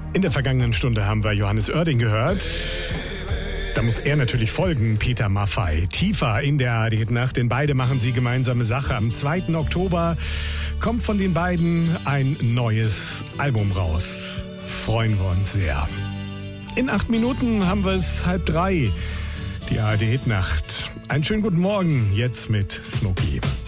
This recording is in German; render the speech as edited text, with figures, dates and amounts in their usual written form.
In der vergangenen Stunde haben wir Johannes Oerding gehört. Da muss er natürlich folgen, Peter Maffay. Tiefer in der ARD-Nacht, denn beide machen sie gemeinsame Sache. Am 2. Oktober kommt von den beiden ein neues Album raus. Freuen wir uns sehr. In 8 Minuten haben wir es 2:30. Die ARD-Nacht. Einen schönen guten Morgen, jetzt mit Smokey.